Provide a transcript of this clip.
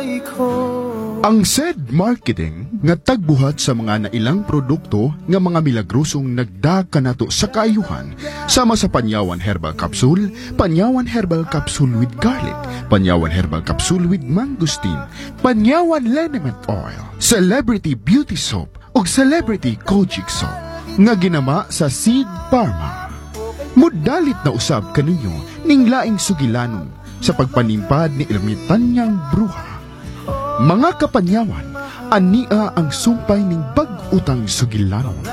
Ang SED Marketing nga tagbuhat sa mga nailang produkto nga mga milagrosong nagdaka nato sa kaayuhan sama sa Panyawan Herbal Capsule, Panyawan Herbal Capsule with Garlic, Panyawan Herbal Capsule with Mangosteen, Panyawan Liniment Oil, Celebrity Beauty Soap ug Celebrity Kojic Soap nga ginama sa Seed Pharma. Mudalit na usab kaninyo ning laing sugilanon sa pagpanimpad ni ermitanyang bruha. Mga kapanyawan, ania ang sumpay ning bag-utang sugilanon.